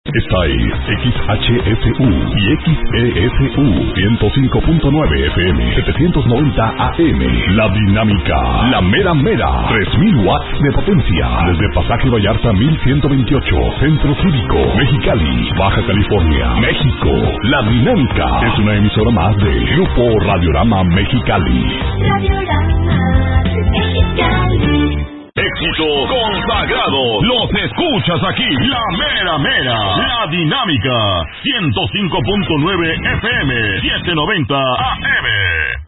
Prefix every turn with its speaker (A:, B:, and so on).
A: Esta es XHSU y XESU 105.9 FM 790 AM. La Dinámica, la mera mera, 3000 watts de potencia. Desde Pasaje Vallarta 1128, Centro Cívico, Mexicali, Baja California, México. La Dinámica es una emisora más de Grupo Radiorama Mexicali.
B: Radiorama Mexicali.
C: Éxito consagrado. Los escuchas aquí. La mera mera. La Dinámica. 105.9 FM. 790 AM.